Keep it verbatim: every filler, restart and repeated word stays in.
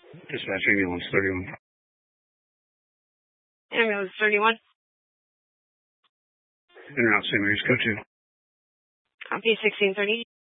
Dispatch ambulance thirty-one. Ambulance thirty-one. In route Saint Mary's, code two. Copy sixteen thirty.